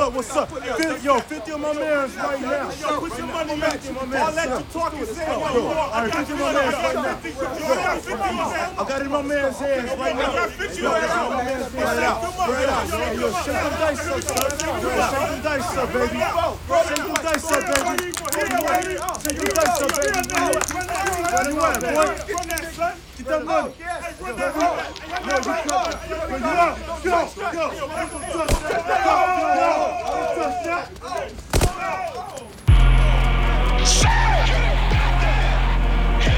What's up? Yo, 50 on my man's right now. Yo, put your money back. I'll let you talk and say what you want. All right, 50 on my man's right now. I got it in my man's hands right now. I got 50 right now. Right out. Yo, shake them dice up, son. Shake them dice up, baby. Shake them dice up, baby. Shake them dice up, baby. What do you want, boy? Get that money. Yo, touch that.